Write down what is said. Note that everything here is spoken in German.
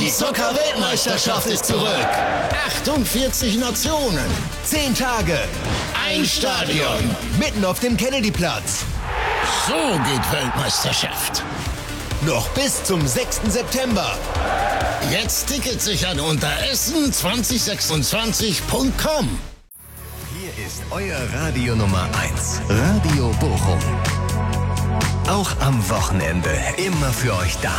Die Zucker-Weltmeisterschaft ist zurück. 48 Nationen, 10 Tage, ein Stadion, mitten auf dem Kennedyplatz. So geht Weltmeisterschaft. Noch bis zum 6. September. Jetzt Tickets sichern unter essen2026.com. Hier ist euer Radio Nummer 1, Radio Bochum. Auch am Wochenende immer für euch da.